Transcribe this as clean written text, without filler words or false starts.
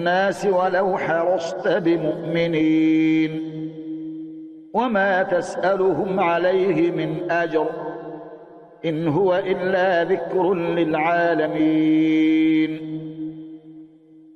الناس ولو حرصت بمؤمنين وما تسألهم عليه من أجر إن هو إلا ذكر للعالمين